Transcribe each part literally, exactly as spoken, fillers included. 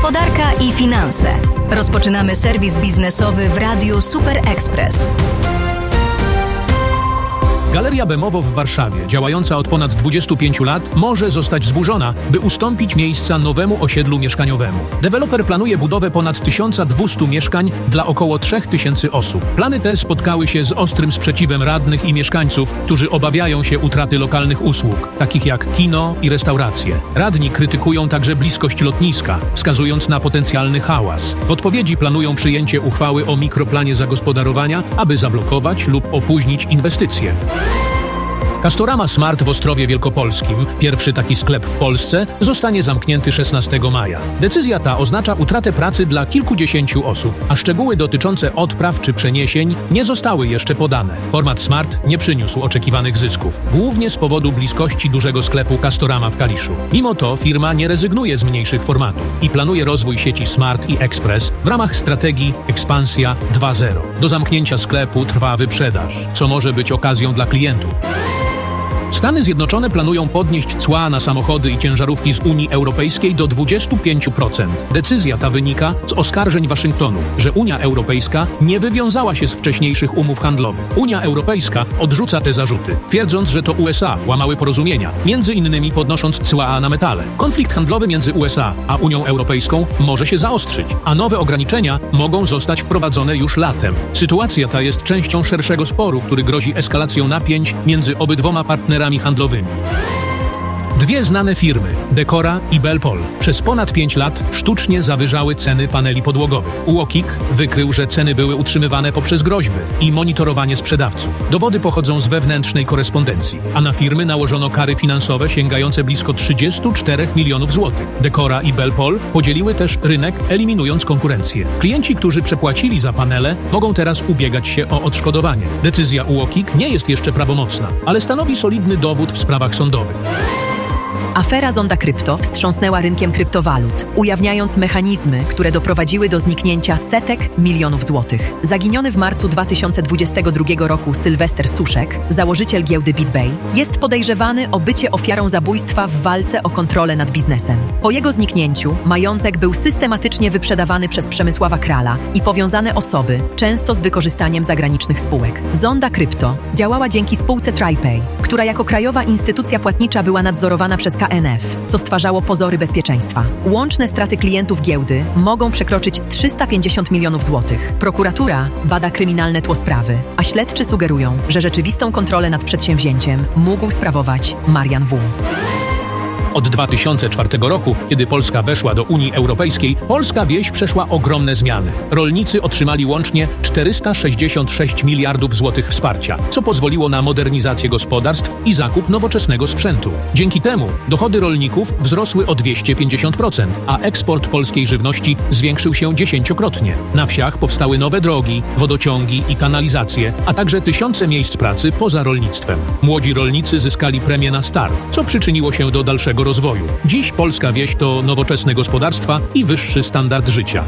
Gospodarka i finanse. Rozpoczynamy serwis biznesowy w Radiu Super Express. Galeria Bemowo w Warszawie, działająca od ponad dwudziestu pięciu lat, może zostać zburzona, by ustąpić miejsca nowemu osiedlu mieszkaniowemu. Deweloper planuje budowę ponad tysiąc dwieście mieszkań dla około trzech tysięcy osób. Plany te spotkały się z ostrym sprzeciwem radnych i mieszkańców, którzy obawiają się utraty lokalnych usług, takich jak kino i restauracje. Radni krytykują także bliskość lotniska, wskazując na potencjalny hałas. W odpowiedzi planują przyjęcie uchwały o mikroplanie zagospodarowania, aby zablokować lub opóźnić inwestycje. Castorama Smart w Ostrowie Wielkopolskim, pierwszy taki sklep w Polsce, zostanie zamknięty szesnastego maja. Decyzja ta oznacza utratę pracy dla kilkudziesięciu osób, a szczegóły dotyczące odpraw czy przeniesień nie zostały jeszcze podane. Format Smart nie przyniósł oczekiwanych zysków, głównie z powodu bliskości dużego sklepu Castorama w Kaliszu. Mimo to firma nie rezygnuje z mniejszych formatów i planuje rozwój sieci Smart i Express w ramach strategii Ekspansja dwa zero. Do zamknięcia sklepu trwa wyprzedaż, co może być okazją dla klientów. Stany Zjednoczone planują podnieść cła na samochody i ciężarówki z Unii Europejskiej do dwudziestu pięciu procent. Decyzja ta wynika z oskarżeń Waszyngtonu, że Unia Europejska nie wywiązała się z wcześniejszych umów handlowych. Unia Europejska odrzuca te zarzuty, twierdząc, że to U S A łamały porozumienia, między innymi podnosząc cła na metale. Konflikt handlowy między U S A a Unią Europejską może się zaostrzyć, a nowe ograniczenia mogą zostać wprowadzone już latem. Sytuacja ta jest częścią szerszego sporu, który grozi eskalacją napięć między obydwoma partnerami handlowymi. Dwie znane firmy, Decora i Belpol, przez ponad pięć lat sztucznie zawyżały ceny paneli podłogowych. UOKiK wykrył, że ceny były utrzymywane poprzez groźby i monitorowanie sprzedawców. Dowody pochodzą z wewnętrznej korespondencji, a na firmy nałożono kary finansowe sięgające blisko trzydziestu czterech milionów złotych. Decora i Belpol podzieliły też rynek, eliminując konkurencję. Klienci, którzy przepłacili za panele, mogą teraz ubiegać się o odszkodowanie. Decyzja UOKiK nie jest jeszcze prawomocna, ale stanowi solidny dowód w sprawach sądowych. Afera Zonda Krypto wstrząsnęła rynkiem kryptowalut, ujawniając mechanizmy, które doprowadziły do zniknięcia setek milionów złotych. Zaginiony w marcu dwa tysiące dwudziestego drugiego roku Sylwester Suszek, założyciel giełdy BitBay, jest podejrzewany o bycie ofiarą zabójstwa w walce o kontrolę nad biznesem. Po jego zniknięciu majątek był systematycznie wyprzedawany przez Przemysława Krala i powiązane osoby, często z wykorzystaniem zagranicznych spółek. Zonda Krypto działała dzięki spółce TriPay, która jako krajowa instytucja płatnicza była nadzorowana przez K N F, co stwarzało pozory bezpieczeństwa. Łączne straty klientów giełdy mogą przekroczyć trzysta pięćdziesiąt milionów złotych. Prokuratura bada kryminalne tło sprawy, a śledczy sugerują, że rzeczywistą kontrolę nad przedsięwzięciem mógł sprawować Marian W. Od dwa tysiące czwartego roku, kiedy Polska weszła do Unii Europejskiej, polska wieś przeszła ogromne zmiany. Rolnicy otrzymali łącznie czterysta sześćdziesiąt sześć miliardów złotych wsparcia, co pozwoliło na modernizację gospodarstw i zakup nowoczesnego sprzętu. Dzięki temu dochody rolników wzrosły o dwieście pięćdziesiąt procent, a eksport polskiej żywności zwiększył się dziesięciokrotnie. Na wsiach powstały nowe drogi, wodociągi i kanalizacje, a także tysiące miejsc pracy poza rolnictwem. Młodzi rolnicy zyskali premię na start, co przyczyniło się do dalszego rozwoju. Dziś polska wieś to nowoczesne gospodarstwa i wyższy standard życia.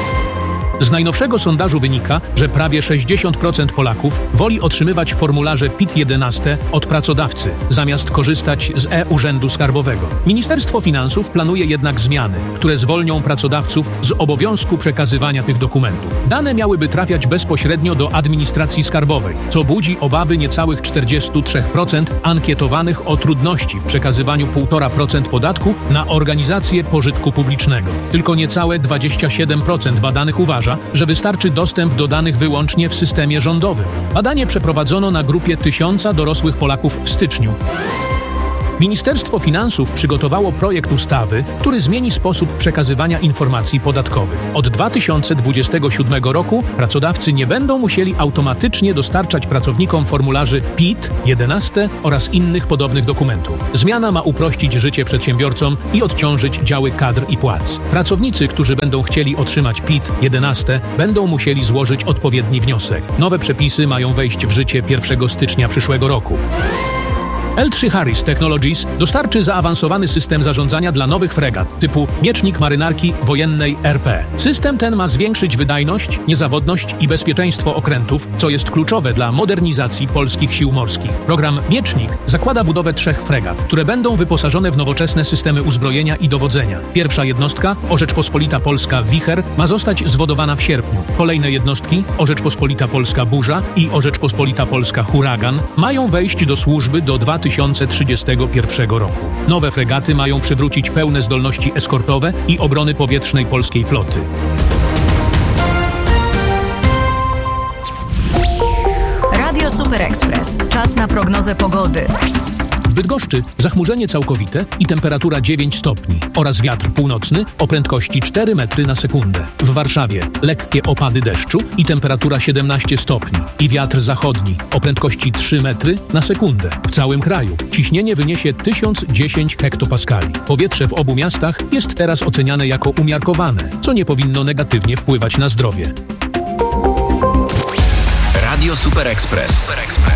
Z najnowszego sondażu wynika, że prawie sześćdziesiąt procent Polaków woli otrzymywać formularze P I T jedenaście od pracodawcy, zamiast korzystać z e-Urzędu Skarbowego. Ministerstwo Finansów planuje jednak zmiany, które zwolnią pracodawców z obowiązku przekazywania tych dokumentów. Dane miałyby trafiać bezpośrednio do administracji skarbowej, co budzi obawy niecałych czterdziestu trzech procent ankietowanych o trudności w przekazywaniu półtora procent podatku na organizacje pożytku publicznego. Tylko niecałe dwadzieścia siedem procent badanych uważa, że wystarczy dostęp do danych wyłącznie w systemie rządowym. Badanie przeprowadzono na grupie tysiąca dorosłych Polaków w styczniu. Ministerstwo Finansów przygotowało projekt ustawy, który zmieni sposób przekazywania informacji podatkowych. Od dwa tysiące dwudziestego siódmego roku pracodawcy nie będą musieli automatycznie dostarczać pracownikom formularzy P I T jedenaście oraz innych podobnych dokumentów. Zmiana ma uprościć życie przedsiębiorcom i odciążyć działy kadr i płac. Pracownicy, którzy będą chcieli otrzymać P I T jedenaście, będą musieli złożyć odpowiedni wniosek. Nowe przepisy mają wejść w życie pierwszego stycznia przyszłego roku. L trzy Harris Technologies dostarczy zaawansowany system zarządzania dla nowych fregat typu Miecznik Marynarki Wojennej R P. System ten ma zwiększyć wydajność, niezawodność i bezpieczeństwo okrętów, co jest kluczowe dla modernizacji polskich sił morskich. Program Miecznik zakłada budowę trzech fregat, które będą wyposażone w nowoczesne systemy uzbrojenia i dowodzenia. Pierwsza jednostka, O Rzeczpospolita Polska Wicher, ma zostać zwodowana w sierpniu. Kolejne jednostki, O Rzeczpospolita Polska Burza i O Rzeczpospolita Polska Huragan, mają wejść do służby do dwa tysiące trzydziestego pierwszego roku. Nowe fregaty mają przywrócić pełne zdolności eskortowe i obrony powietrznej polskiej floty. Radio Super Express. Czas na prognozę pogody. W Bydgoszczy zachmurzenie całkowite i temperatura dziewięć stopni oraz wiatr północny o prędkości cztery metry na sekundę. W Warszawie lekkie opady deszczu i temperatura siedemnaście stopni i wiatr zachodni o prędkości trzy metry na sekundę. W całym kraju ciśnienie wyniesie tysiąc dziesięć hektopaskali. Powietrze w obu miastach jest teraz oceniane jako umiarkowane, co nie powinno negatywnie wpływać na zdrowie. Radio Super Express.